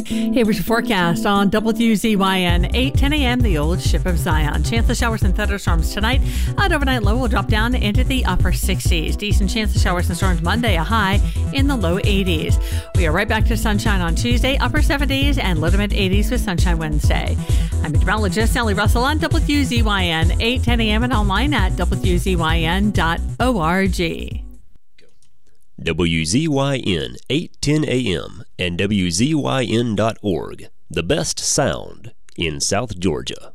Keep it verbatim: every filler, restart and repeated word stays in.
Here's your forecast on W Z Y N, eight ten a.m., the old ship of Zion. Chance of showers and thunderstorms tonight. An overnight low will drop down into the upper sixties. Decent chance of showers and storms Monday, a high in the low eighties. We are right back to sunshine on Tuesday, upper seventies and low to mid eighties with sunshine Wednesday. I'm meteorologist Ellie Russell on W Z Y N, eight ten a.m. and online at W Z Y N dot org. W Z Y N, eight ten a.m. and W Z Y N dot org. The best sound in South Georgia.